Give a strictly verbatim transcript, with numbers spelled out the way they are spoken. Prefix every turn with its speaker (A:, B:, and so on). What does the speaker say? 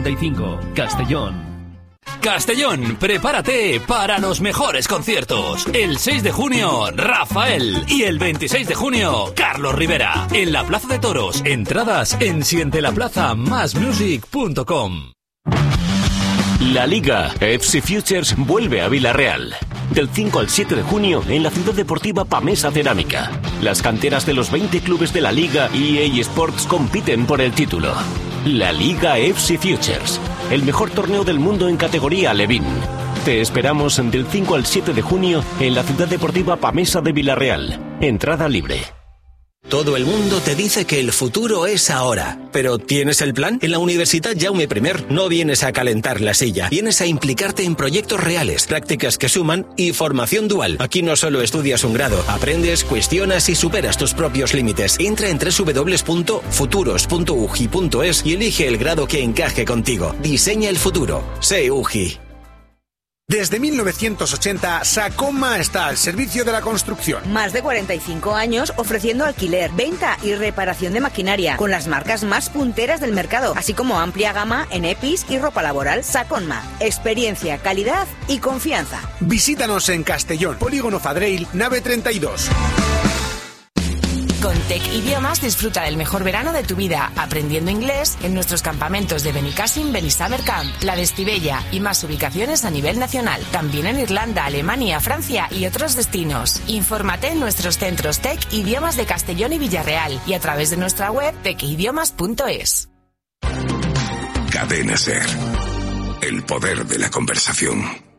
A: cincuenta y cinco. Castellón.
B: Castellón, prepárate para los mejores conciertos. El seis de junio, Rafael. Y el veintiséis de junio, Carlos Rivera. En la Plaza de Toros. Entradas en siente la plaza más music punto com.
C: La Liga F C Futures vuelve a Villarreal. Del cinco al siete de junio en la Ciudad Deportiva Pamesa Cerámica. Las canteras de los veinte clubes de la Liga y E A Sports compiten por el título. La Liga F C Futures, el mejor torneo del mundo en categoría Alevín. Te esperamos del cinco al siete de junio en la Ciudad Deportiva Pamesa de Villarreal. Entrada libre.
D: Todo el mundo te dice que el futuro es ahora. ¿Pero tienes el plan? En la Universidad Jaume I no vienes a calentar la silla. Vienes a implicarte en proyectos reales, prácticas que suman y formación dual. Aquí no solo estudias un grado, aprendes, cuestionas y superas tus propios límites. Entra en doble u doble u doble u punto futuros punto u g i punto es y elige el grado que encaje contigo. Diseña el futuro. Sé U G I.
E: Desde mil novecientos ochenta, Sacoma está al servicio de la construcción.
F: Más de cuarenta y cinco años ofreciendo alquiler, venta y reparación de maquinaria, con las marcas más punteras del mercado, así como amplia gama en E P I S y ropa laboral. Sacoma, experiencia, calidad y confianza.
E: Visítanos en Castellón, Polígono Fadreil, nave treinta y dos.
G: Con Tec Idiomas disfruta del mejor verano de tu vida, aprendiendo inglés en nuestros campamentos de Benicàssim, Benissaber Camp, La d'Estivella y más ubicaciones a nivel nacional. También en Irlanda, Alemania, Francia y otros destinos. Infórmate en nuestros centros Tec Idiomas de Castellón y Villarreal y a través de nuestra web tec idiomas punto es.
H: Cadena Ser. El poder de la conversación.